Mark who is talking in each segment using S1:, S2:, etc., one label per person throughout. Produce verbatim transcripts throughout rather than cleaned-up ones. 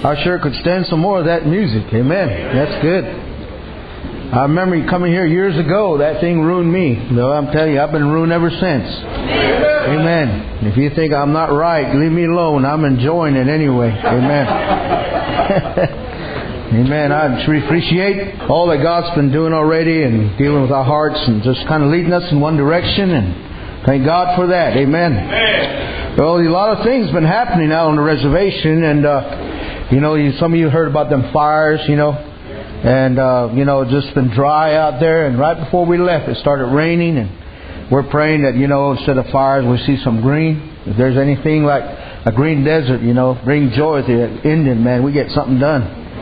S1: I sure could stand some more of that music. Amen. That's good. I remember coming here years ago. That thing ruined me. No, I'm telling you, I've been ruined ever since. Amen. If you think I'm not right, leave me alone. I'm enjoying it anyway. Amen. Amen. I appreciate all that God's been doing already and dealing with our hearts and just kind of leading us in one direction. And thank God for that. Amen. Amen. Well, a lot of things been happening out on the reservation. And, uh, you know, you, some of you heard about them fires, you know. And, uh, you know, just been dry out there. And right before we left, it started raining. And we're praying that, you know, instead of fires, we see some green. If there's anything like a green desert, you know, bring joy to the Indian, man. We get something done.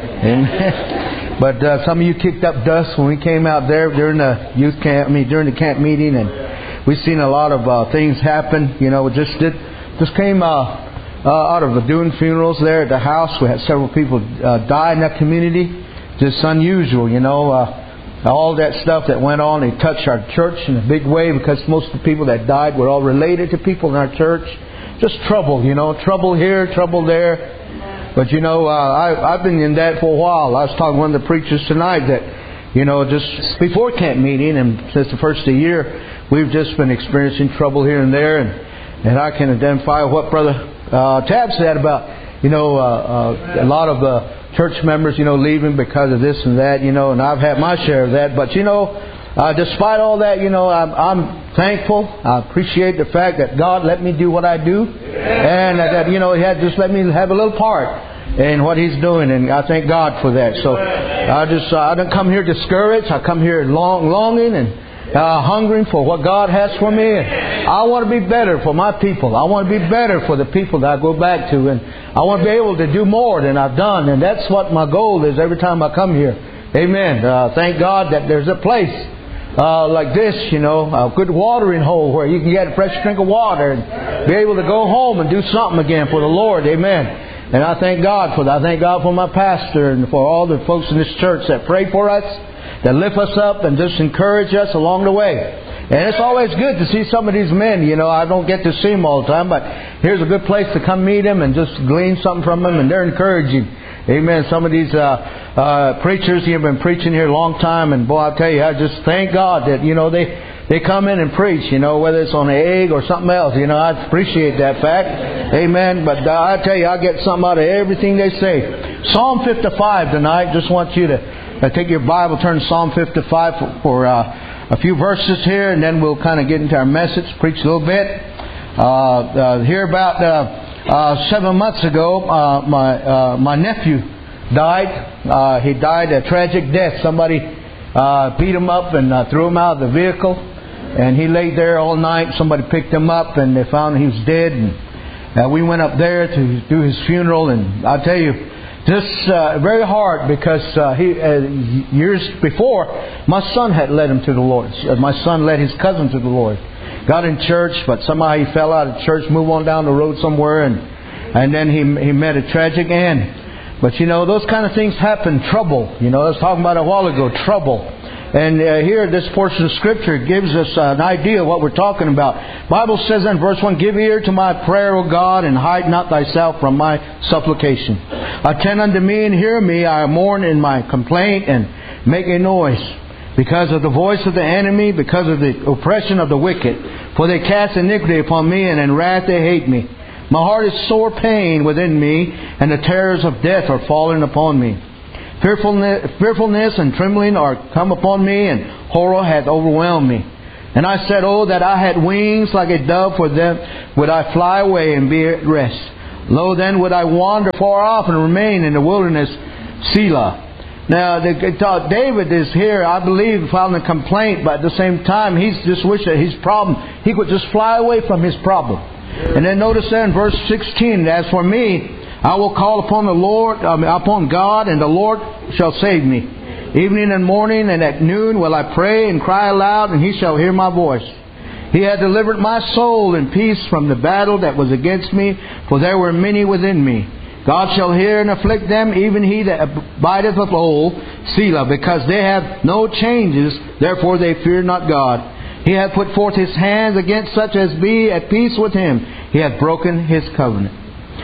S1: And but uh, some of you kicked up dust when we came out there during the youth camp, I mean, during the camp meeting. And we've seen a lot of uh, things happen. You know, just did, just came uh, uh, out of the doing funerals there at the house. We had several people uh, die in that community. Just unusual, you know. Uh, all that stuff that went on, it touched our church in a big way because most of the people that died were all related to people in our church. Just trouble, you know. Trouble here, trouble there. But, you know, uh, I, I've been in that for a while. I was talking to one of the preachers tonight that, you know, just before camp meeting and since the first of the year, we've just been experiencing trouble here and there. And, and I can identify what Brother uh, Tab said about, you know, uh, uh, a lot of the church members, you know, leaving because of this and that, you know, and I've had my share of that. But, you know, uh, despite all that, you know, I'm, I'm thankful. I appreciate the fact that God let me do what I do. And that, you know, He had just let me have a little part in what He's doing. And I thank God for that. So I just, uh, I don't come here discouraged. I come here long, longing and uh, hungering for what God has for me. And I want to be better for my people. I want to be better for the people that I go back to. And I want to be able to do more than I've done. And that's what my goal is every time I come here. Amen. Uh, thank God that there's a place uh, like this, you know, a good watering hole where you can get a fresh drink of water and be able to go home and do something again for the Lord. Amen. And I thank God for that. I thank God for my pastor and for all the folks in this church that pray for us, that lift us up and just encourage us along the way. And it's always good to see some of these men. You know, I don't get to see them all the time, but here's a good place to come meet them and just glean something from them, and they're encouraging. Amen. Some of these uh, uh, preachers, you've been preaching here a long time, and boy, I tell you, I just thank God that, you know, they, they come in and preach, you know, whether it's on an egg or something else. You know, I appreciate that fact. Amen. But uh, I tell you, I get something out of everything they say. Psalm fifty-five tonight, just want you to uh, take your Bible, turn to Psalm fifty-five for, for uh, a few verses here, and then we'll kind of get into our message, preach a little bit. Uh, uh, here about uh, uh, seven months ago, uh, my uh, my nephew died. Uh, he died a tragic death. Somebody uh, beat him up and uh, threw him out of the vehicle, and he laid there all night. Somebody picked him up, and they found he was dead. And uh, we went up there to do his funeral, and I tell you, just uh, very hard because uh, he uh, years before, my son had led him to the Lord. My son led his cousin to the Lord. Got in church, but somehow he fell out of church, moved on down the road somewhere, and and then he he met a tragic end. But you know, those kind of things happen. Trouble. You know, I was talking about a while ago. Trouble. And uh, here, this portion of Scripture gives us uh, an idea of what we're talking about. Bible says in verse one, "Give ear to my prayer, O God, and hide not thyself from my supplication. Attend unto me and hear me. I mourn in my complaint and make a noise. Because of the voice of the enemy, because of the oppression of the wicked. For they cast iniquity upon me, and in wrath they hate me. My heart is sore pain within me, and the terrors of death are fallen upon me. Fearfulness, fearfulness and trembling are come upon me, and horror hath overwhelmed me. And I said, Oh, that I had wings like a dove, for them would I fly away and be at rest. Lo, then would I wander far off and remain in the wilderness, Selah." Now, the, uh, David is here, I believe, filing a complaint, but at the same time, he's just wished that his problem, he could just fly away from his problem. And then notice there in verse sixteen, "As for me, I will call upon the Lord, um, upon God, and the Lord shall save me. Evening and morning and at noon will I pray and cry aloud, and He shall hear my voice. He hath delivered my soul in peace from the battle that was against me, for there were many within me. God shall hear and afflict them, even he that abideth of old, Selah, because they have no changes, therefore they fear not God. He hath put forth His hands against such as be at peace with Him. He hath broken His covenant.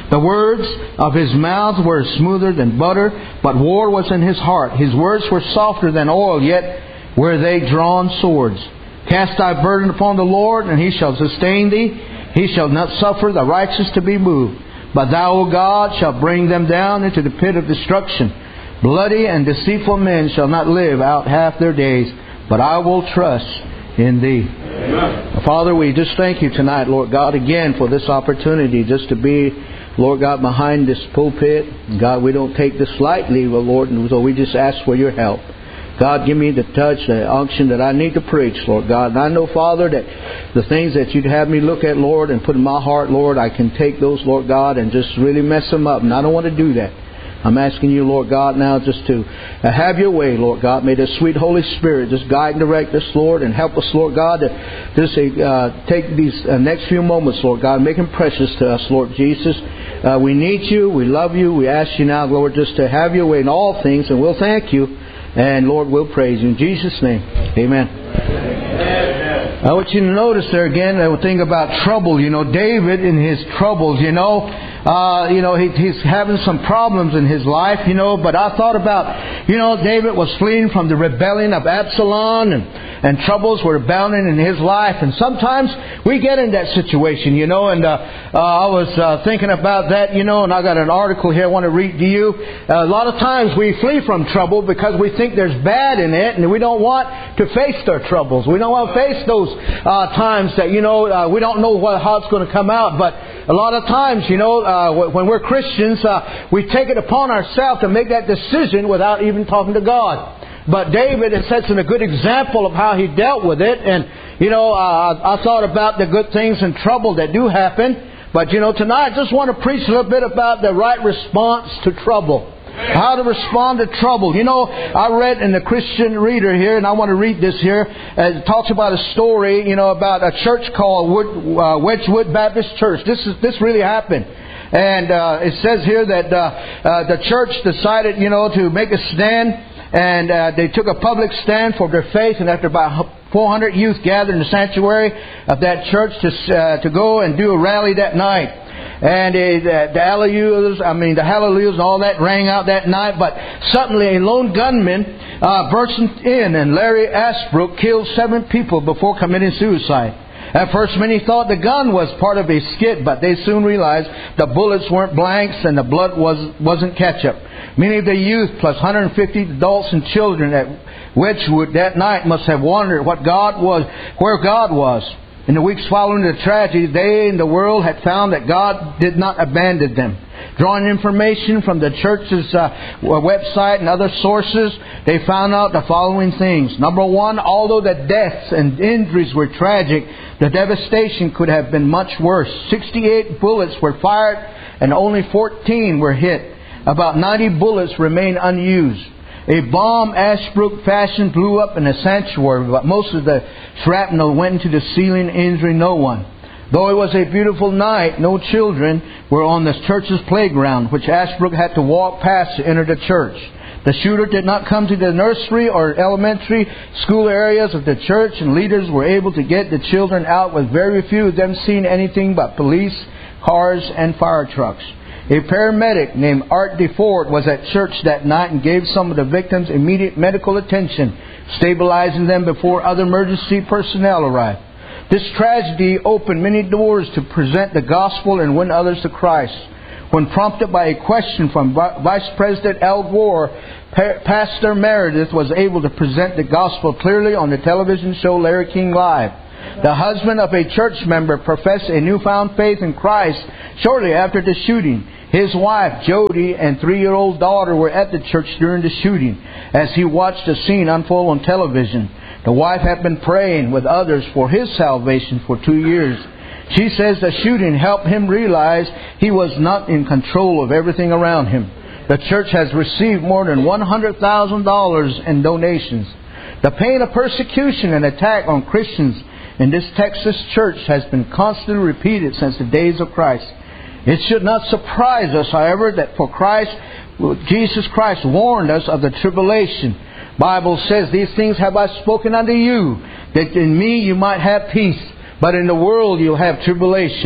S1: The words of his mouth were smoother than butter, but war was in his heart. His words were softer than oil, yet were they drawn swords. Cast thy burden upon the Lord, and He shall sustain thee. He shall not suffer the righteous to be moved. But thou, O God, shalt bring them down into the pit of destruction. Bloody and deceitful men shall not live out half their days, but I will trust in Thee. Amen. Father, we just thank You tonight, Lord God, again for this opportunity just to be, Lord God, behind this pulpit. God, we don't take this lightly, well, Lord, and so we just ask for Your help. God, give me the touch, the unction that I need to preach, Lord God. And I know, Father, that the things that You'd have me look at, Lord, and put in my heart, Lord, I can take those, Lord God, and just really mess them up. And I don't want to do that. I'm asking You, Lord God, now just to have Your way, Lord God. May the sweet Holy Spirit just guide and direct us, Lord, and help us, Lord God, to just uh, take these uh, next few moments, Lord God, make them precious to us, Lord Jesus. Uh, we need You. We love You. We ask You now, Lord, just to have Your way in all things, and we'll thank You. And Lord, we'll praise You. In Jesus' name, amen. Amen. I want you to notice there again, the thing about trouble. You know, David in his troubles, you know, uh, you know, he, he's having some problems in his life, you know. But I thought about, you know, David was fleeing from the rebellion of Absalom, and, and troubles were abounding in his life. And sometimes we get in that situation, you know. And uh, uh, I was uh, thinking about that, you know, and I got an article here I want to read to you. Uh, a lot of times we flee from trouble because we think there's bad in it, and we don't want to face their troubles. We don't want to face those uh, times that, you know, uh, we don't know what, how it's going to come out. But a lot of times, you know, uh, when we're Christians, uh, we take it upon ourselves to make that decision without even talking to God. But David, it sets in a good example of how he dealt with it. And, you know, uh, I thought about the good things and trouble that do happen. But, you know, tonight I just want to preach a little bit about the right response to trouble. How to respond to trouble. You know, I read in the Christian Reader here, and I want to read this here. Uh, it talks about a story, you know, about a church called Wood, uh, Wedgwood Baptist Church. This is this really happened. And uh, it says here that uh, uh, the church decided, you know, to make a stand. And uh, they took a public stand for their faith. And after about four hundred youth gathered in the sanctuary of that church to uh, to go and do a rally that night. And uh, the hallelujahs, I mean the hallelujahs and all that rang out that night. But suddenly a lone gunman uh, burst in, and Larry Ashbrook killed seven people before committing suicide. At first many thought the gun was part of a skit, but they soon realized the bullets weren't blanks and the blood was, wasn't ketchup. Many of the youth, plus one hundred fifty adults and children at Wedgwood that night, must have wondered what God was, where God was. In the weeks following the tragedy, they and the world had found that God did not abandon them. Drawing information from the church's uh, website and other sources, they found out the following things. Number one, although the deaths and injuries were tragic, the devastation could have been much worse. sixty-eight bullets were fired and only fourteen were hit. About ninety bullets remain unused. A bomb Ashbrook fashioned blew up in a sanctuary, but most of the shrapnel went into the ceiling, injuring no one. Though it was a beautiful night, no children were on the church's playground, which Ashbrook had to walk past to enter the church. The shooter did not come to the nursery or elementary school areas of the church, and leaders were able to get the children out, with very few of them seeing anything but police cars and fire trucks. A paramedic named Art DeFord was at church that night and gave some of the victims immediate medical attention, stabilizing them before other emergency personnel arrived. This tragedy opened many doors to present the gospel and win others to Christ. When prompted by a question from Vice President Al Gore, Pastor Meredith was able to present the gospel clearly on the television show Larry King Live. The husband of a church member professed a newfound faith in Christ shortly after the shooting. His wife, Jody, and three-year-old daughter were at the church during the shooting as he watched the scene unfold on television. The wife had been praying with others for his salvation for two years. She says the shooting helped him realize he was not in control of everything around him. The church has received more than one hundred thousand dollars in donations. The pain of persecution and attack on Christians in this Texas church has been constantly repeated since the days of Christ. It should not surprise us, however, that for Christ, Jesus Christ warned us of the tribulation. Bible says, "These things have I spoken unto you, that in me you might have peace. But in the world you'll have tribulation."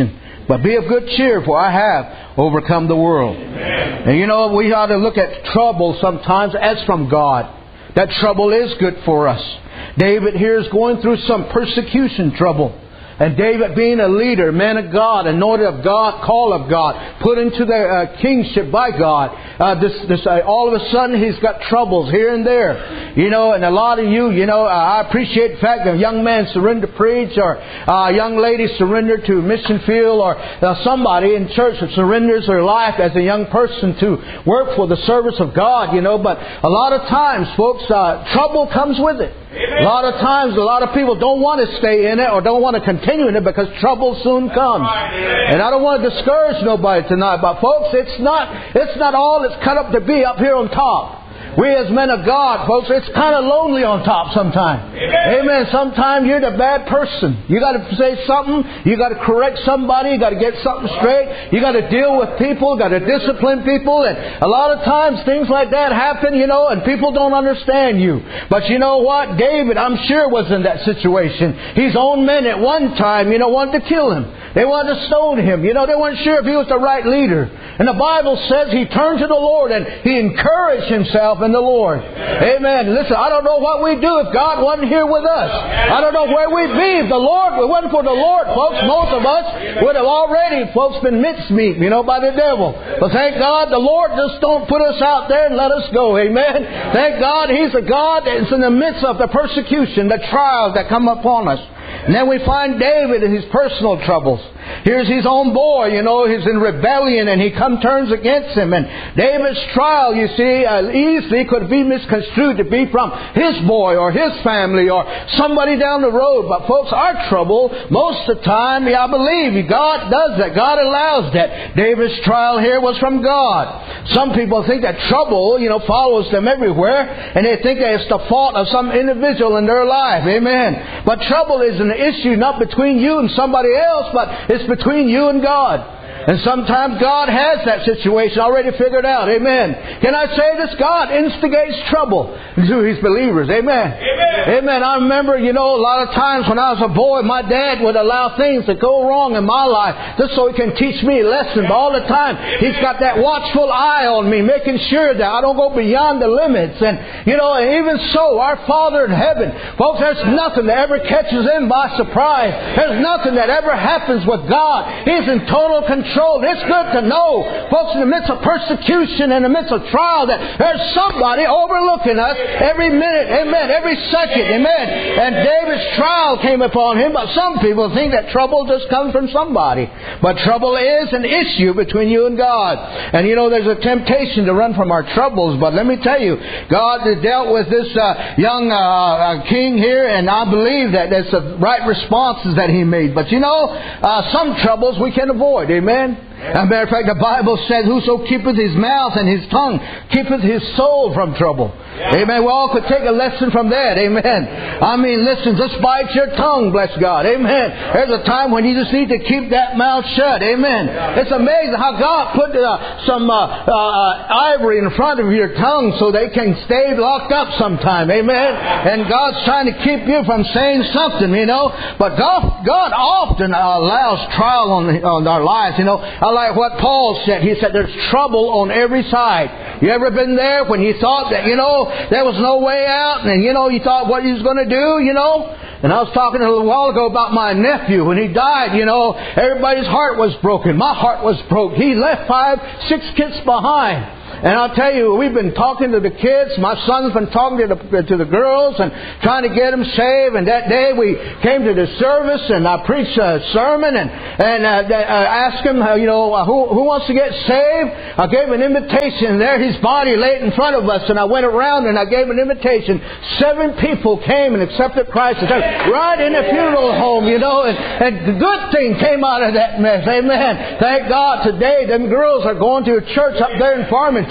S1: But be of good cheer, for I have overcome the world. Amen. And you know, we ought to look at trouble sometimes as from God. That trouble is good for us. David here is going through some persecution trouble. And David, being a leader, man of God, anointed of God, called of God, put into the uh, kingship by God, uh, this, this, uh, all of a sudden he's got troubles here and there. You know, and a lot of you, you know, uh, I appreciate the fact that a young man surrendered to preach, or uh, a young lady surrendered to mission field, or uh, somebody in church that surrenders their life as a young person to work for the service of God, you know. But a lot of times, folks, uh, trouble comes with it. Amen. A lot of times, a lot of people don't want to stay in it or don't want to continue in it because trouble soon comes. Right. And I don't want to discourage nobody tonight, but folks, it's not it's not all it's cut up to be up here on top. We as men of God, folks, it's kind of lonely on top sometimes. Amen. Amen. Sometimes you're the bad person. You got to say something. You got to correct somebody. You got to get something straight. You got to deal with people. Got to discipline people. And a lot of times things like that happen, you know, and people don't understand you. But you know what? David, I'm sure, was in that situation. His own men at one time, you know, wanted to kill him. They wanted to stone him. You know, they weren't sure if he was the right leader. And the Bible says he turned to the Lord and he encouraged himself in the Lord. Amen. Amen. Listen, I don't know what we'd do if God wasn't here with us. I don't know where we'd be if the Lord, if it wasn't for the Lord, folks. Most of us would have already, folks, been mincemeat, you know, by the devil. But thank God the Lord just don't put us out there and let us go. Amen. Thank God He's a God that's in the midst of the persecution, the trials that come upon us. And then we find David in his personal troubles. Here's his own boy, you know, he's in rebellion and he come turns against him. And David's trial, you see, uh, easily could be misconstrued to be from his boy or his family or somebody down the road. But folks, our trouble, most of the time, yeah, I believe God does that. God allows that. David's trial here was from God. Some people think that trouble, you know, follows them everywhere. And they think that it's the fault of some individual in their life. Amen. But trouble is an issue not between you and somebody else, but it's between you and God. And sometimes God has that situation already figured out. Amen. Can I say this? God instigates trouble to His believers. Amen. Amen. Amen. I remember, you know, a lot of times when I was a boy, my dad would allow things to go wrong in my life just so He can teach me a lesson. But all the time, He's got that watchful eye on me, making sure that I don't go beyond the limits. And, you know, and even so, our Father in heaven, folks, there's nothing that ever catches Him by surprise. There's nothing that ever happens with God. He's in total control. It's good to know, folks, in the midst of persecution, in the midst of trial, that there's somebody overlooking us every minute, amen, every second, amen. And David's trial came upon him, but some people think that trouble just comes from somebody. But trouble is an issue between you and God. And you know, there's a temptation to run from our troubles, but let me tell you, God dealt with this uh, young uh, king here, and I believe that that's the right responses that he made. But you know, uh, some troubles we can avoid, amen. As a matter of fact, the Bible said, whoso keepeth his mouth and his tongue keepeth his soul from trouble. Yeah. Amen. We all could take a lesson from that. Amen. I mean, listen, just bite your tongue, bless God. Amen. There's a time when you just need to keep that mouth shut. Amen. Yeah. It's amazing how God put uh, some uh, uh, ivory in front of your tongue so they can stay locked up sometime. Amen. And God's trying to keep you from saying something, you know. But God, God often allows trial on, on our lives, you know. I like what Paul said. He said there's trouble on every side. You ever been there when you thought that, you know, there was no way out, and, you know, you thought what he was going to do, you know? And I was talking a little while ago about my nephew. When he died, you know, everybody's heart was broken. My heart was broke. He left five, six kids behind. And I'll tell you, we've been talking to the kids. My son's been talking to the, to the girls and trying to get them saved. And that day we came to the service and I preached a sermon and, and uh, I asked him, uh, you know, who, who wants to get saved? I gave an invitation. There his body laid in front of us. And I went around and I gave an invitation. Seven people came and accepted Christ right in the funeral home, you know. And, and the good thing came out of that mess. Amen. Thank God today them girls are going to a church up there in Farmington.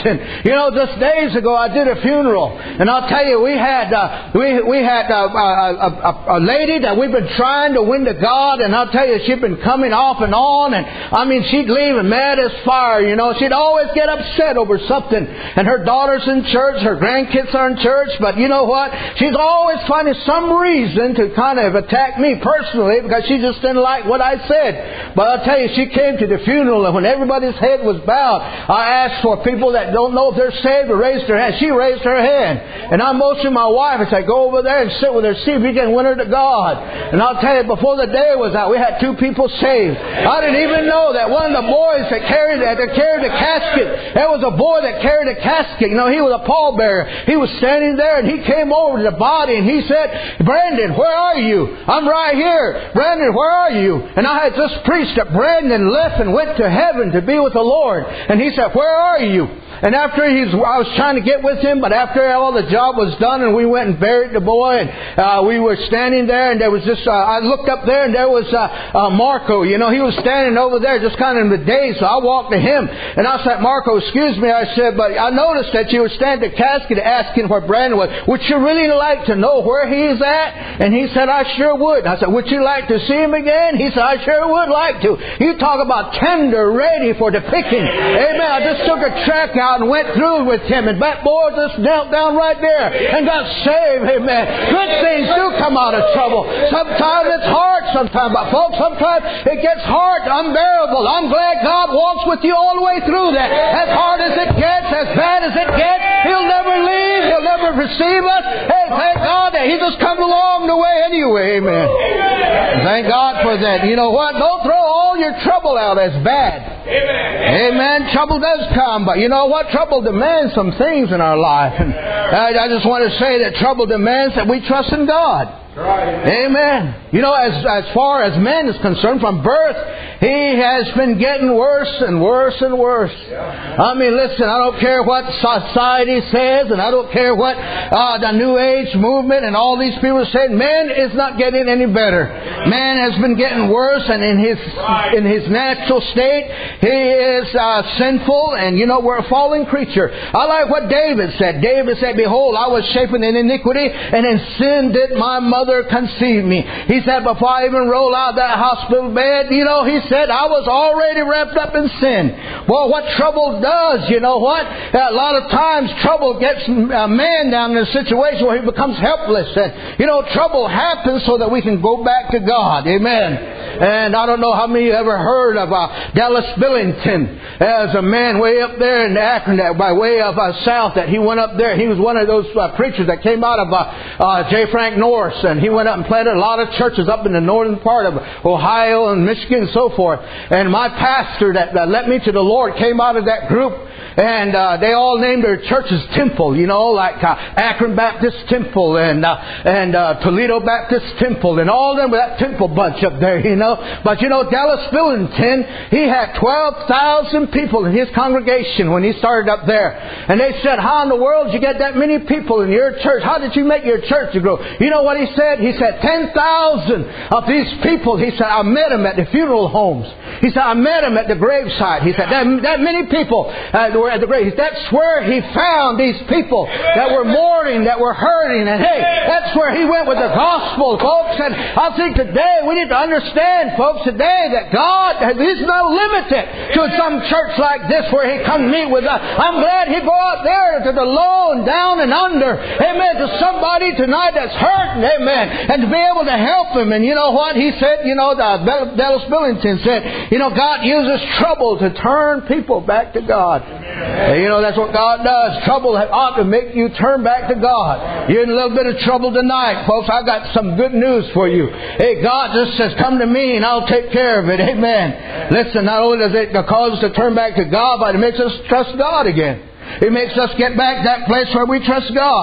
S1: something. You know, just days ago I did a funeral, and I'll tell you, we had uh, we we had uh, a, a, a lady that we've been trying to win to God, and I'll tell you, she'd been coming off and on, and I mean, she'd leave and mad as fire. You know, she'd always get upset over something, and her daughter's in church, her grandkids are in church, but you know what? She's always finding some reason to kind of attack me personally because she just didn't like what I said. But I'll tell you, she came to the funeral, and when everybody's head was bowed, I asked for people that don't know if they're saved to raise their hand. She raised her hand, and I motioned my wife and said, "Go over there and sit with her, see if you can win her to God." And I'll tell you, before the day was out, we had two people saved. I didn't even know that one of the boys that carried that carried the casket, there was a boy that carried a casket. You know, he was a pallbearer. He was standing there, and he came over to the body, and he said, "Brandon, where are you?" "I'm right here." "Brandon, where are you?" And I had just preached that Brandon left and went to heaven to be with the Lord. And he said, "Where are you?" And after he's, I was trying to get with him, but after all the job was done, and we went and buried the boy, and uh, we were standing there, and there was just, uh, I looked up there, and there was uh, uh, Marco. You know, he was standing over there, just kind of in the daze. So I walked to him, and I said, "Marco, excuse me," I said, "but I noticed that you were standing at the casket asking where Brandon was. Would you really like to know where he's at?" And he said, "I sure would." I said, "Would you like to see him again?" He said, "I sure would like to." You talk about tender, ready for the picking. Amen. I just took a track out and went through with him, and that boy just knelt down right there and got saved. Amen. Good things do come out of trouble. Sometimes it's hard, sometimes, but folks, sometimes it gets hard, unbearable. I'm glad God walks with you all the way through that. As hard as it gets, as bad as it gets, He'll never leave. He'll never receive us. Hey, thank God that He just comes along the way anyway. Amen. Thank God for that. You know what? Don't throw all your trouble out as bad. Amen. Amen. Trouble does come, but you know what? Trouble demands some things in our life. And I, I just want to say that trouble demands that we trust in God. Right. Amen. You know, as as far as man is concerned, from birth, he has been getting worse and worse and worse. Yeah. I mean, listen, I don't care what society says, and I don't care what uh, the New Age movement and all these people say. Man is not getting any better. Man has been getting worse, and in his in his natural state, he is uh, sinful, and you know, we're a fallen creature. I like what David said. David said, "Behold, I was shapen in iniquity, and in sin did my mother conceived me." He said, before I even rolled out that hospital bed, you know, he said, I was already wrapped up in sin. Well, what trouble does, you know what? A lot of times trouble gets a man down in a situation where he becomes helpless. And, you know, trouble happens so that we can go back to God. Amen. And I don't know how many of you ever heard of uh, Dallas Billington. There's a man way up there in Akron, that by way of uh, south, that he went up there. He was one of those uh, preachers that came out of uh, uh, J. Frank Norris, and he went up and planted a lot of churches up in the northern part of Ohio and Michigan and so forth. And my pastor that, that led me to the Lord came out of that group. And uh, they all named their churches Temple, you know, like uh, Akron Baptist Temple and uh, and uh, Toledo Baptist Temple, and all of them with that Temple bunch up there, you know. But you know, Dallas Billington, he had twelve thousand people in his congregation when he started up there. And they said, "How in the world did you get that many people in your church? How did you make your church to grow?" You know what he said? He said, ten thousand of these people, he said, I met them at the funeral homes. He said, I met them at the graveside. He said, that, that many people uh, were at the grave. That's where he found these people that were mourning, that were hurting. And hey, that's where he went with the gospel, folks. And I think today we need to understand, folks, today that God is not limited to some church like this where He comes meet with us. I'm glad He go out there to the low and down and under. Amen. To somebody tonight that's hurting. Amen. And to be able to help him. And you know what? He said, you know, the Dallas Billington said, you know, God uses trouble to turn people back to God. And you know, that's what God does. Trouble ought to make you turn back to God. You're in a little bit of trouble tonight, folks. I got some good news for you. Hey, God just says, come to me and I'll take care of it. Amen. Listen, not only does it cause us to turn back to God, but it makes us trust God again. It makes us get back that place where we trust God.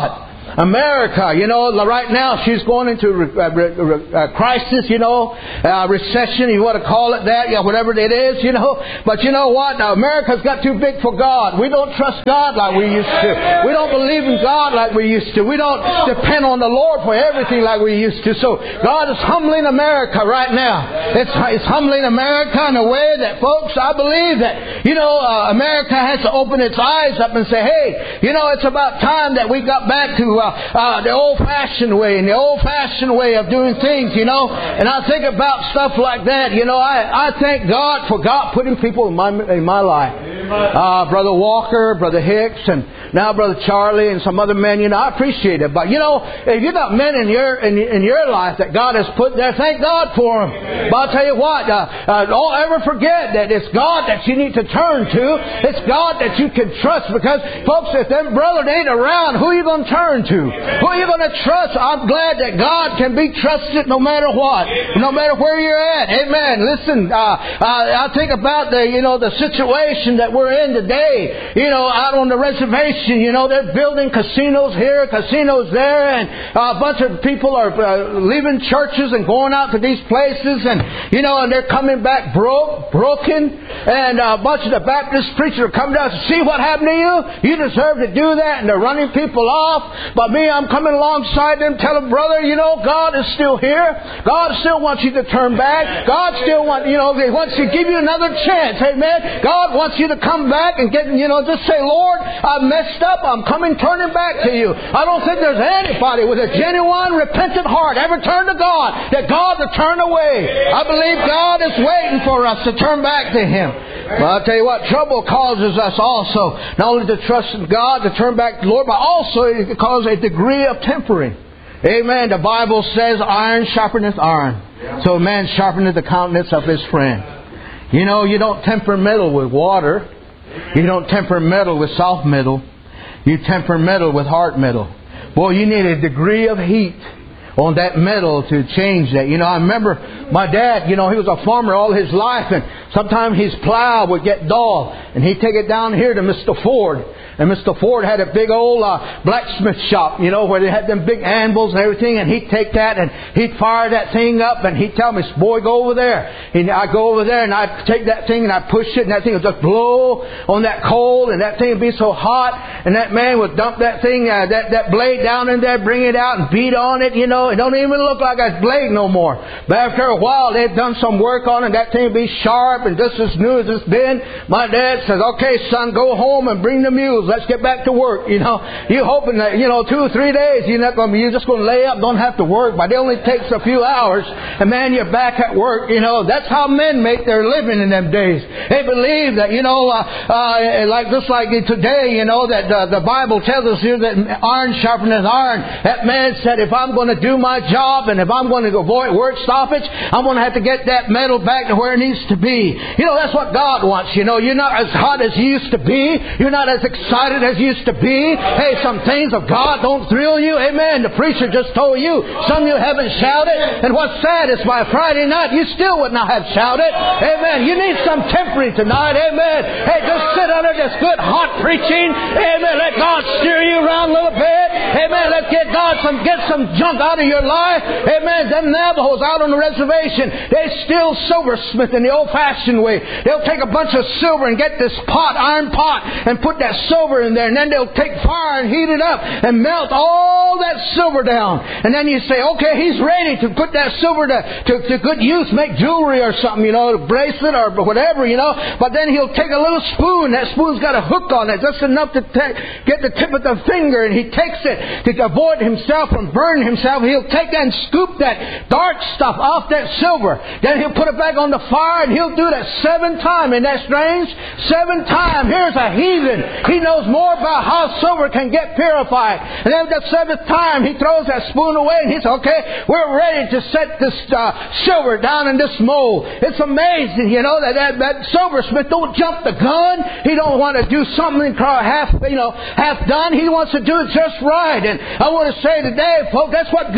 S1: America, you know, right now she's going into a uh, crisis, you know, uh, recession, you want to call it that, yeah, whatever it is, you know. But you know what? Now, America's got too big for God. We don't trust God like we used to. We don't believe in God like we used to. We don't depend on the Lord for everything like we used to. So God is humbling America right now. It's, it's humbling America in a way that, folks, I believe that, you know, uh, America has to open its eyes up and say, hey, you know, it's about time that we got back to uh, uh, the old-fashioned way and the old-fashioned way of doing things, you know. And I think about stuff like that, you know. I, I thank God for God putting people in my, in my life. Uh, Brother Walker, Brother Hicks, and now Brother Charlie and some other men, you know, I appreciate it. But, you know, if you got men in your in, in your life that God has put there, thank God for them. But I'll tell you what, uh, uh, don't ever forget that it's God that you need to turn to. It's God that you can trust, because, folks, if them brothers ain't around, who are you going to turn to? Who are you going to trust? I'm glad that God can be trusted no matter what, no matter where you're at. Amen. Listen, uh, uh, I think about the, you know, the situation that we're in today. You know, out on the reservation, you know, they're building casinos here, casinos there, and a bunch of people are uh, leaving churches and going out to these places, and, you know, and they're coming back broke, broken, and a bunch of the Baptist preachers are coming down to see what happened to you. You deserve to do that, and they're running people off. But me, I'm coming alongside them, telling brother, you know, God is still here. God still wants you to turn back. God still wants, you know, He wants to give you another chance. Amen. God wants you to come back and get, you know, just say, Lord, I messed up. I'm coming, turning back to you. I don't think there's anybody with a genuine, repentant heart ever turned to God that God to turn away. I believe God is waiting for us to turn back to Him. But I'll tell you what, trouble causes us also not only to trust in God, to turn back to the Lord, but also it causes a degree of tempering. Amen. The Bible says, iron sharpeneth iron. So a man sharpeneth the countenance of his friend. You know, you don't temper metal with water. You don't temper metal with soft metal. You temper metal with hard metal. Boy, you need a degree of heat on that metal to change that. You know, I remember my dad, you know, he was a farmer all his life, and sometimes his plow would get dull, and he'd take it down here to Mister Ford. And Mister Ford had a big old uh, blacksmith shop, you know, where they had them big anvils and everything. And he'd take that and he'd fire that thing up, and he'd tell me, boy, go over there. And I'd go over there and I'd take that thing and I'd push it, and that thing would just blow on that coal, and that thing would be so hot. And that man would dump that thing, uh, that, that blade down in there, bring it out and beat on it, you know. It don't even look like a blade no more. But after a while, they'd done some work on it. That thing would be sharp and just as new as it's been. My dad says, okay, son, go home and bring the mules. Let's get back to work. You know, you hoping that, you know, two or three days you're not going to, you're just going to lay up, don't have to work, but it only takes a few hours, and man, you're back at work. You know, that's how men make their living in them days. They believe that, you know, uh, uh, like just like today, you know, that uh, the Bible tells us here that iron sharpeneth iron. That man said, if I'm going to do my job and if I'm going to avoid work stoppage, I'm going to have to get that metal back to where it needs to be. You know, that's what God wants. You know, you're not as hot as you used to be. You're not as excited as you used to be. Hey, some things of God don't thrill you. Amen. The preacher just told you. Some of you haven't shouted. And what's sad is by Friday night, you still would not have shouted. Amen. You need some tempering tonight. Amen. Hey, just sit under this good hot preaching. Amen. Let God steer you around a little bit. Amen. Let's get God some, get some junk out of your life. Amen. Them Navajos out on the reservation, they still silversmith in the old-fashioned way. They'll take a bunch of silver and get this pot, iron pot, and put that silver in there, and then they'll take fire and heat it up and melt all that silver down. And then you say, okay, he's ready to put that silver to, to, to good use, make jewelry or something, you know, a bracelet or whatever, you know. But then he'll take a little spoon. That spoon's got a hook on it, just enough to take, get the tip of the finger, and he takes it to avoid himself from burning himself. He'll take that and scoop that dark stuff off that silver. Then he'll put it back on the fire, and he'll do that seven times. Isn't that strange? Seven times. Here's a heathen. He knows more about how silver can get purified. And then the seventh time, he throws that spoon away, and he says, okay, we're ready to set this uh, silver down in this mold. It's amazing, you know, that, that, that silversmith don't jump the gun. He don't want to do something half, you know, half done. He wants to do it just right. And I want to say today, folks, that's what God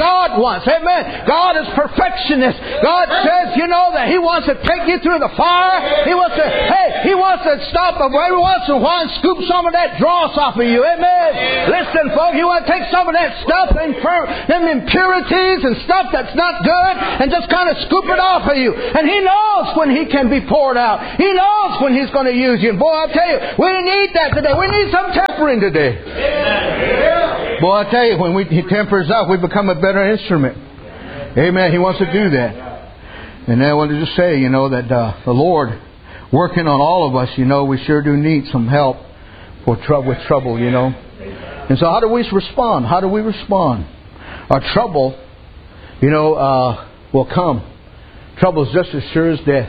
S1: God wants. Amen. God is perfectionist. God says, you know, that He wants to take you through the fire. He wants to, hey, He wants to stop every once in a while and scoop some of that dross off of you. Amen. Listen, folks, you want to take some of that stuff and them impurities and stuff that's not good and just kind of scoop it off of you. And He knows when He can be poured out. He knows when He's going to use you. And boy, I tell you, we need that today. We need some tempering today. Boy, I tell you, when we, He tempers us, we become a better instrument. Amen. He wants to do that. And I wanted to just say, you know, that uh, the Lord working on all of us, you know, we sure do need some help for trouble with trouble, you know. And so how do we respond? How do we respond? Our trouble, you know, uh, will come. Trouble is just as sure as death.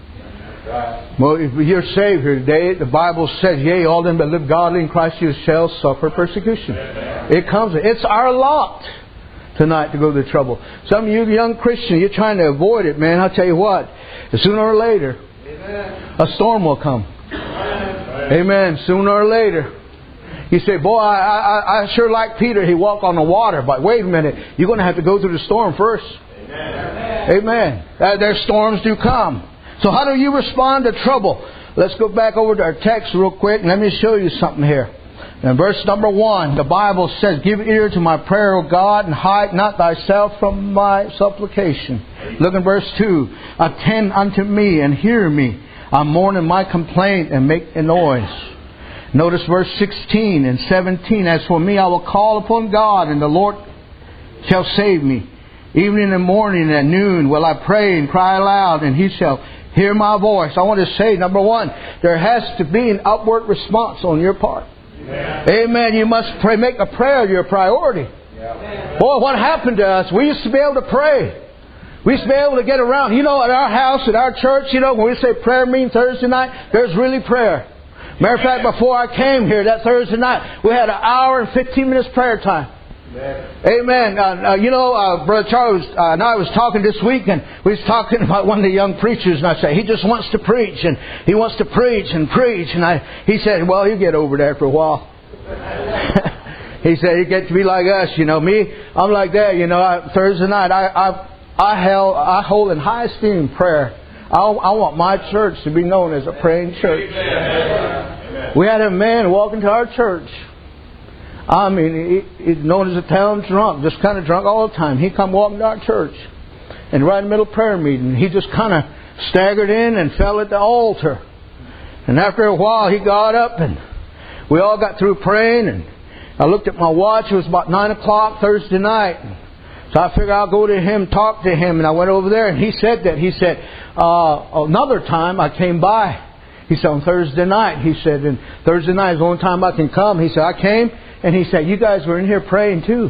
S1: Well, if you're saved here today, the Bible says, yea, all them that live godly in Christ Jesus shall suffer persecution. It comes. It's our lot tonight to go to trouble. Some of you young Christians, you're trying to avoid it, man. I'll tell you what, sooner or later, a storm will come. Amen. Sooner or later. You say, boy, I, I, I sure like Peter. He walked on the water. But wait a minute. You're going to have to go through the storm first. Amen. Amen. Uh, their storms do come. So how do you respond to trouble? Let's go back over to our text real quick. And let me show you something here. In verse number one, the Bible says, give ear to my prayer, O God, and hide not thyself from my supplication. Look in verse two. Attend unto me and hear me. I mourn in my complaint and make a noise. Notice verse sixteen and seventeen. As for me, I will call upon God, and the Lord shall save me. Evening and morning and at noon will I pray and cry aloud, and He shall hear my voice. I want to say, number one, there has to be an upward response on your part. Amen. Amen. You must pray. Make a prayer your priority. Yeah. Boy, what happened to us? We used to be able to pray. We used to be able to get around. You know, at our house, at our church, you know, when we say prayer meeting Thursday night, there's really prayer. Matter of fact, before I came here that Thursday night, we had an hour and fifteen minutes prayer time. Amen. Amen. Uh, uh, you know, uh, Brother Charles uh, and I was talking this week, and we was talking about one of the young preachers, and I said, he just wants to preach, and he wants to preach and preach. And I, he said, well, he'll get over there for a while. He said, he get to be like us, you know. Me, I'm like that, you know. I, Thursday night, I, I, I, held, I hold in high esteem prayer. I, I want my church to be known as a praying church. Amen. We had a man walk into our church. I mean, he, he's known as a town drunk, just kind of drunk all the time. He come walking to our church, and right in the middle of prayer meeting, he just kind of staggered in and fell at the altar. And after a while, he got up, and we all got through praying. And I looked at my watch. It was about nine o'clock Thursday night. So I figured I'll go to him, talk to him. And I went over there, and he said that. He said, uh, another time I came by. He said, on Thursday night. He said, and Thursday night is the only time I can come. He said, I came, and he said, you guys were in here praying too.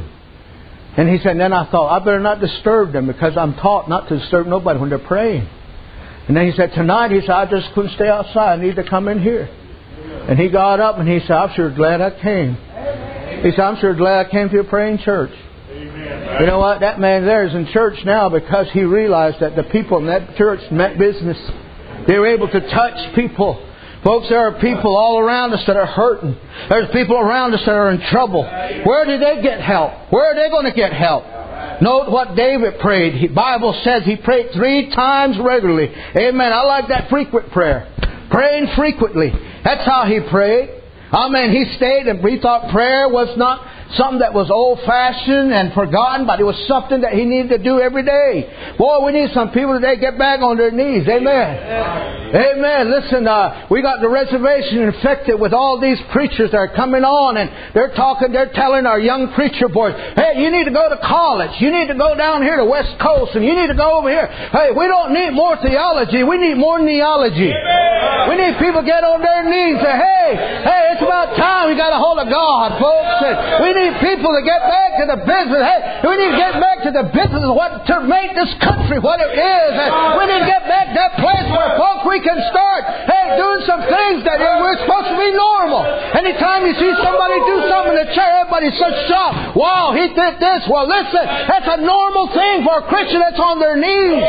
S1: And he said, and then I thought, I better not disturb them, because I'm taught not to disturb nobody when they're praying. And then he said, tonight, he said, I just couldn't stay outside. I need to come in here. And he got up, and he said, I'm sure glad I came. He said, I'm sure glad I came to a praying church. Amen. You know what? That man there is in church now because he realized that the people in that church meant business. They were able to touch people. Folks, there are people all around us that are hurting. There's people around us that are in trouble. Where did they get help? Where are they going to get help? Note what David prayed. The Bible says he prayed three times regularly. Amen. I like that frequent prayer. Praying frequently. That's how he prayed. Amen. He stayed and we thought prayer was not something that was old-fashioned and forgotten, but it was something that he needed to do every day. Boy, we need some people today get back on their knees. Amen. Amen. Amen. Listen, uh, we got the reservation infected with all these preachers that are coming on, and they're talking, they're telling our young preacher boys, hey, you need to go to college. You need to go down here to West Coast, and you need to go over here. Hey, we don't need more theology. We need more neology. Amen. We need people to get on their knees and say, hey, hey, it's about time we got a hold of God, folks. And we need people to get back to the business. Hey, we need to get back to the business of what to make this country what it is. And we need to get back to that place where, folks, we can start, hey, doing some things that we're supposed to be normal. Anytime you see somebody do something in the chair, everybody's such shocked. Wow, he did this. Well, listen, that's a normal thing for a Christian that's on their knees.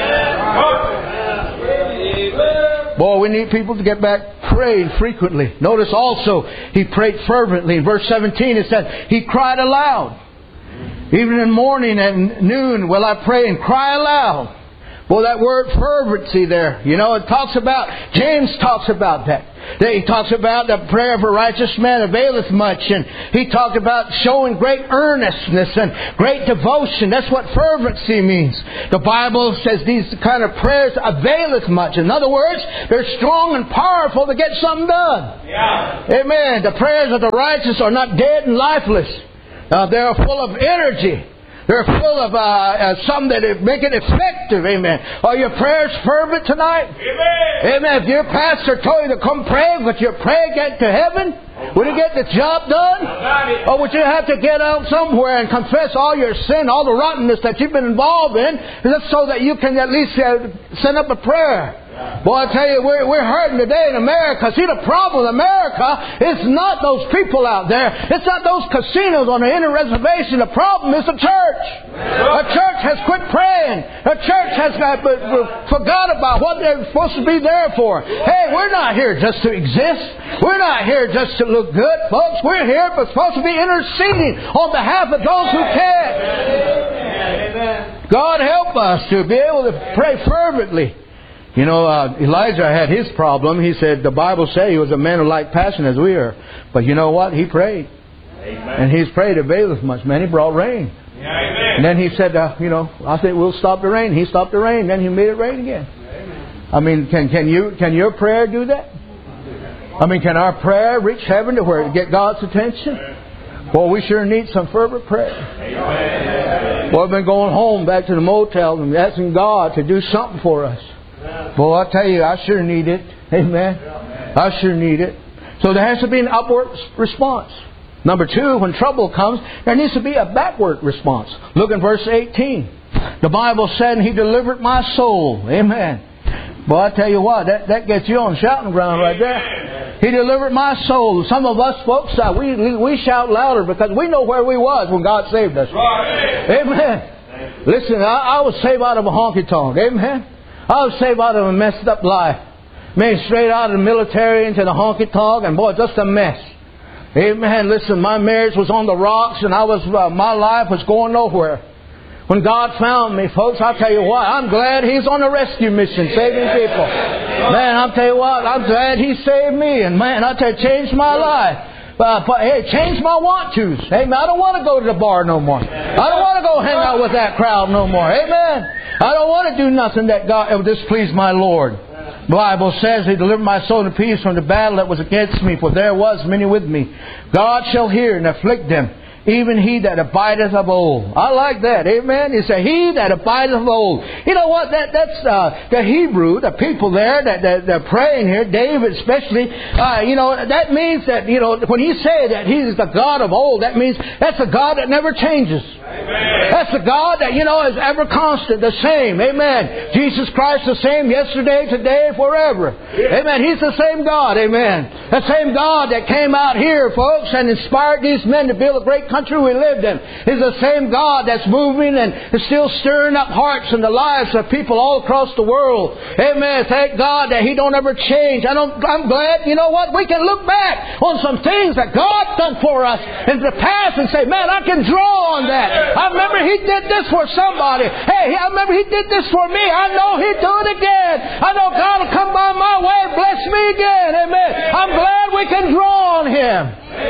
S1: Boy, we need people to get back praying frequently. Notice also, he prayed fervently. In verse seventeen, it says, he cried aloud. Even in morning and noon will I pray and cry aloud. Well, that word fervency there, you know, it talks about, James talks about that. He talks about the prayer of a righteous man availeth much. And he talked about showing great earnestness and great devotion. That's what fervency means. The Bible says these kind of prayers availeth much. In other words, they're strong and powerful to get something done. Yeah. Amen. The prayers of the righteous are not dead and lifeless. Uh, they are full of energy. They're full of uh, uh, something that make it effective. Amen. Are your prayers fervent tonight? Amen. Amen. If your pastor told you to come pray, would your prayer get to heaven? Would it get the job done? Or would you have to get out somewhere and confess all your sin, all the rottenness that you've been involved in, just so that you can at least uh, send up a prayer? Boy, I tell you, we're, we're hurting today in America. See, the problem with America is not those people out there. It's not those casinos on the inner reservation. The problem is the church. The church has quit praying. The church has got, uh, forgot about what they're supposed to be there for. Hey, we're not here just to exist. We're not here just to look good, folks. We're here but supposed to be interceding on behalf of those who can't. God help us to be able to pray fervently. You know, uh, Elijah had his problem. He said, the Bible said he was a man of like passion as we are. But you know what? He prayed. Amen. And he's prayed availeth much. Man, he brought rain. Amen. And then he said, uh, you know, I think we'll stop the rain. He stopped the rain. Then he made it rain again. Amen. I mean, can can you can your prayer do that? I mean, can our prayer reach heaven to where it get God's attention? Well, we sure need some fervent prayer. Amen. Well, I've been going home back to the motel and asking God to do something for us. Well, I'll tell you, I sure need it. Amen. I sure need it. So there has to be an upward response. Number two, when trouble comes, there needs to be a backward response. Look in verse eighteen. The Bible said, He delivered my soul. Amen. Well, I tell you what, that, that gets you on shouting ground right there. He delivered my soul. Some of us folks, uh, we we shout louder because we know where we was when God saved us. Amen. Listen, I, I was saved out of a honky-tonk. Amen. I was saved out of a messed up life. Man, straight out of the military into the honky-tonk, and boy, just a mess. Amen. Listen, my marriage was on the rocks, and I was uh, my life was going nowhere. When God found me, folks, I'll tell you what, I'm glad He's on a rescue mission, saving people. Man, I'll tell you what, I'm glad He saved me, and man, I'll tell you, changed my life. Uh, but, hey, change my want-tos. Amen. I don't want to go to the bar no more. I don't want to go hang out with that crowd no more. Amen. I don't want to do nothing that God will displease my Lord. The Bible says He delivered my soul in peace from the battle that was against me, for there was many with me. God shall hear and afflict them, even he that abideth of old. I like that. Amen. He said, he that abideth of old. You know what? That That's uh, the Hebrew, the people there that, that they're praying here, David especially. Uh, you know, that means that, you know, when he say that He's the God of old, that means that's a God that never changes. Amen. That's the God that, you know, is ever constant, the same. Amen. Jesus Christ the same yesterday, today, forever. Yeah. Amen. He's the same God. Amen. The same God that came out here, folks, and inspired these men to build a great country we lived in. Is the same God that's moving and is still stirring up hearts and the lives of people all across the world. Amen. Thank God that He don't ever change. I don't, I'm glad, you know what, we can look back on some things that God done for us in the past and say, man, I can draw on that. I remember He did this for somebody. Hey, I remember He did this for me. I know He'd do it again. I know God will come by my way and bless me again. Amen. I'm glad we can draw on Him.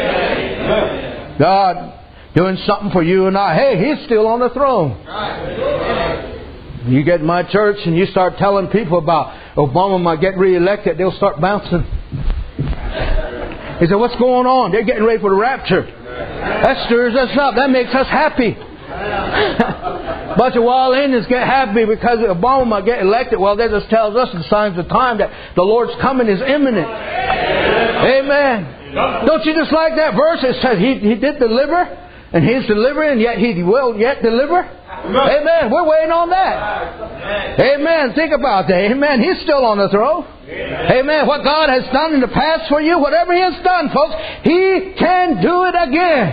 S1: God doing something for you and I. Hey, He's still on the throne. You get in my church and you start telling people about Obama might get reelected, they'll start bouncing. He said, what's going on? They're getting ready for the rapture. That stirs us up. That makes us happy. A bunch of wild Indians get happy because Obama might get elected. Well, that just tells us in signs of time that the Lord's coming is imminent. Amen. Don't you just like that verse? It says He, he did deliver. And He's delivering, yet He will yet deliver. Amen. We're waiting on that. Amen. Think about that. Amen. He's still on the throne. Amen. What God has done in the past for you, whatever He has done, folks, He can do it again.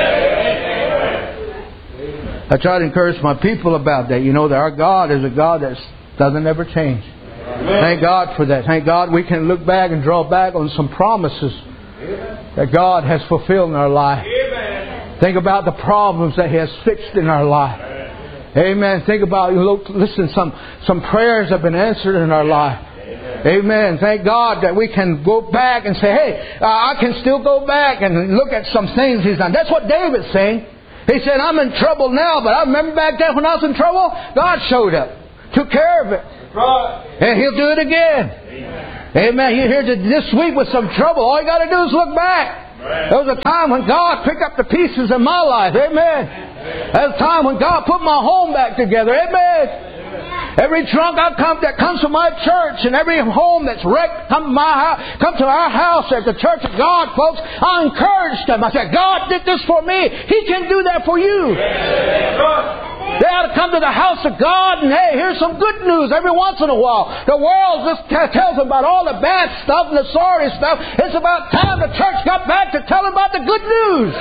S1: I try to encourage my people about that. You know that our God is a God that doesn't ever change. Thank God for that. Thank God we can look back and draw back on some promises that God has fulfilled in our life. Think about the problems that He has fixed in our life. Amen. Think about, look, listen, some, some prayers have been answered in our life. Amen. Thank God that we can go back and say, hey, uh, I can still go back and look at some things He's done. That's what David's saying. He said, I'm in trouble now, but I remember back then when I was in trouble, God showed up, took care of it. And He'll do it again. Amen. You're here to, this week with some trouble. All you got to do is look back. There was a time when God picked up the pieces in my life. Amen. There was a time when God put my home back together. Amen. Every trunk I come that comes from my church and every home that's wrecked come to my house, come to our house at the Church of God, folks. I encouraged them. I said, God did this for me. He can do that for you. They ought to come to the house of God and, hey, here's some good news every once in a while. The world just t- tells them about all the bad stuff and the sorry stuff. It's about time the church got back to tell them about the good news.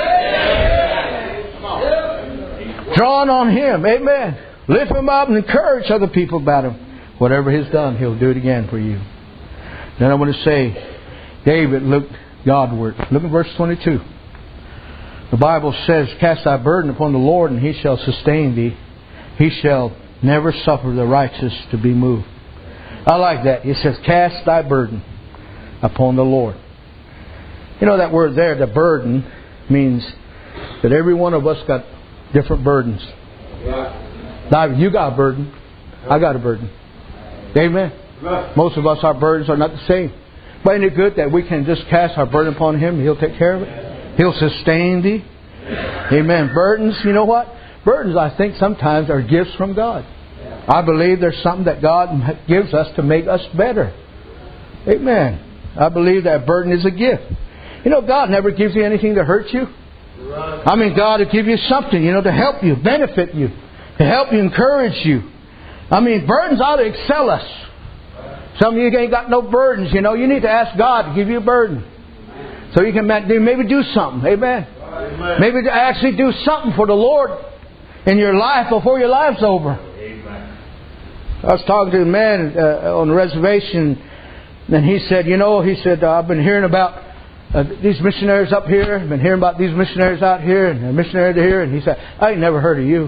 S1: Drawing on Him. Amen. Lift Him up and encourage other people about Him. Whatever He's done, He'll do it again for you. Then I want to say, David looked Godward. Look at verse twenty-two. The Bible says, cast thy burden upon the Lord, and He shall sustain thee. He shall never suffer the righteous to be moved. I like that. It says, cast thy burden upon the Lord. You know that word there, the burden, means that every one of us got different burdens. Now, you got a burden. I got a burden. Amen. Most of us, our burdens are not the same. But isn't it good that we can just cast our burden upon Him and He'll take care of it? He'll sustain thee. Amen. Burdens, you know what? Burdens, I think, sometimes are gifts from God. I believe there's something that God gives us to make us better. Amen. I believe that burden is a gift. You know, God never gives you anything to hurt you. I mean, God will give you something, you know, to help you, benefit you, to help you, encourage you. I mean, burdens ought to excel us. Some of you ain't got no burdens, you know. You need to ask God to give you a burden. So you can maybe do something. Amen. Amen. Maybe to actually do something for the Lord in your life before your life's over. Amen. I was talking to a man uh, on the reservation, and he said, you know, he said, uh, I've been hearing about uh, these missionaries up here. I've been hearing about these missionaries out here and a missionary here. And he said, I ain't never heard of you.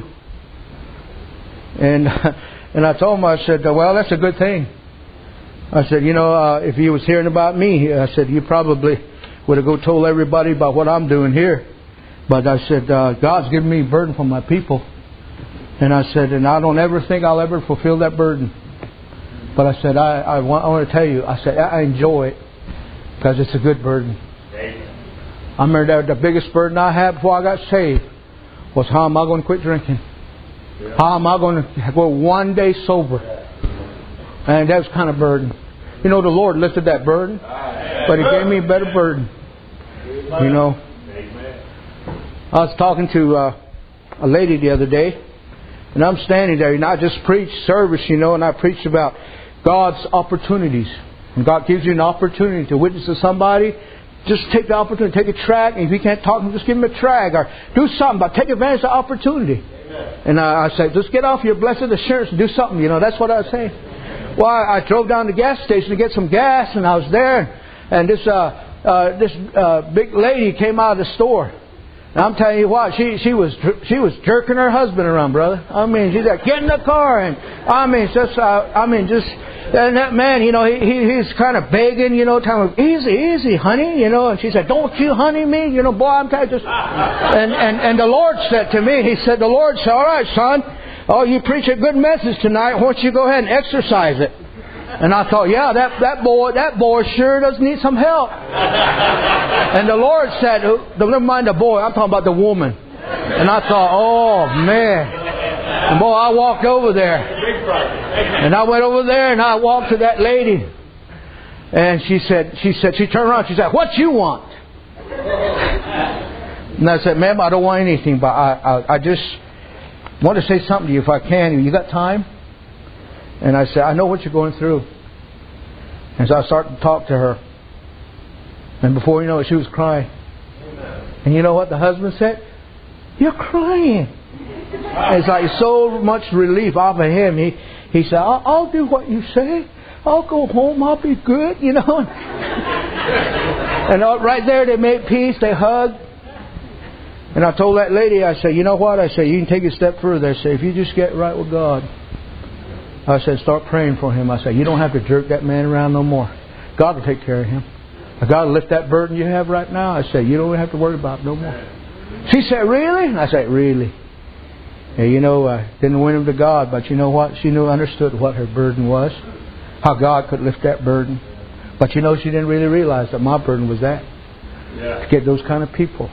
S1: And and I told him, I said, well, that's a good thing. I said, you know, uh, if you was hearing about me, I said, you probably would have go told everybody about what I'm doing here. But I said, uh, God's given me a burden for my people. And I said, and I don't ever think I'll ever fulfill that burden. But I said, I, I, want, I want to tell you, I said, I enjoy it because it's a good burden. I remember that the biggest burden I had before I got saved was how am I going to quit drinking? How am I going to go one day sober? And that was kind of burden. You know, the Lord lifted that burden, but He gave me a better burden. You know, I was talking to uh, a lady the other day, and I'm standing there, and I just preached service, you know, and I preached about God's opportunities. And God gives you an opportunity to witness to somebody. Just take the opportunity, take a track, and if you can't talk to them, just give them a track or do something, but take advantage of the opportunity. Amen. And uh, I said, just get off your blessed assurance and do something, you know, that's what I was saying. Well, I, I drove down to the gas station to get some gas, and I was there, and this uh, uh, this uh, big lady came out of the store. And I'm telling you what, she she was she was jerking her husband around, brother. I mean, she's like, get in the car, and I mean, just uh, I mean, just and that man, you know, he, he he's kind of begging, you know, telling her, easy, easy, honey, you know. And she said, don't you honey me, you know, boy, I'm telling you, just and and and the Lord said to me, He said, the Lord said, all right, son, oh, you preach a good message tonight. Why don't you go ahead and exercise it? And I thought, yeah, that, that boy, that boy sure does need some help. And the Lord said, never mind the boy, I'm talking about the woman. And I thought, oh man. And boy, I walked over there. And I went over there and I walked to that lady. And she said, she said, she turned around, she said, what you want? And I said, ma'am, I don't want anything, but I, I, I just want to say something to you if I can. You got time? And I said, I know what you're going through. And so I started to talk to her. And before you know it, she was crying. And you know what the husband said? You're crying. And it's like so much relief off of him. He he said, I'll, I'll do what you say. I'll go home. I'll be good, you know. And right there they made peace. They hugged. And I told that lady, I said, you know what? I said, you can take it a step further. I said, if you just get right with God, I said, start praying for him. I said, you don't have to jerk that man around no more. God will take care of him. God will lift that burden you have right now. I said, you don't have to worry about it no more. She said, really? I said, really. And you know, I didn't win him to God, but you know what? She knew, understood what her burden was. How God could lift that burden. But you know, she didn't really realize that my burden was that. Yeah. To get those kind of people.